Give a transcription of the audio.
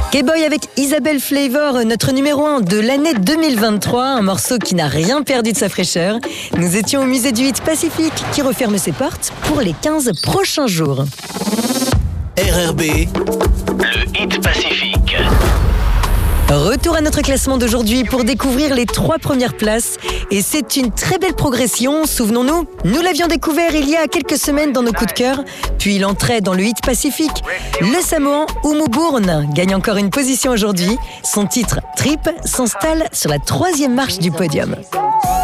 K-Boy avec Isabelle Flavor, notre numéro 1 de l'année 2023, un morceau qui n'a rien perdu de sa fraîcheur. Nous étions au musée du Hit Pacifique qui referme ses portes pour les 15 prochains jours. RRB, le Hit Pacifique. Retour à notre classement d'aujourd'hui pour découvrir les 3 premières places. Et c'est une très belle progression, souvenons-nous. Nous l'avions découvert il y a quelques semaines dans nos coups de cœur. Puis il entrait dans le Hit Pacifique. Le Samoan Oumou Bourne gagne encore une position aujourd'hui. Son titre Trip s'installe sur la 3e marche du podium.